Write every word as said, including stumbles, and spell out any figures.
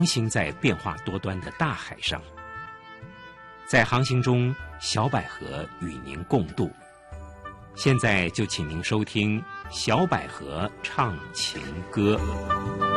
航行在变化多端的大海上。在航行中，小百合与您共度。现在就请您收听小百合唱情歌。